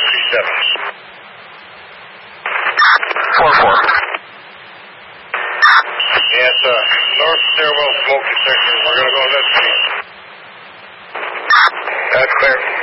4-4. Yes, north stairwell smoke detector. We're going to go investigate. That's clear.